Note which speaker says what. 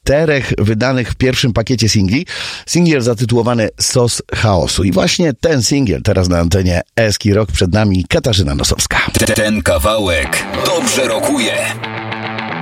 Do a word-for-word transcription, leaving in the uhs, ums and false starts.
Speaker 1: czterech wydanych w pierwszym pakiecie singli. Singiel zatytułowany Sos Chaosu. I właśnie ten singiel teraz na antenie Eski Rock, przed nami Katarzyna Nosowska.
Speaker 2: Ten kawałek dobrze rokuje.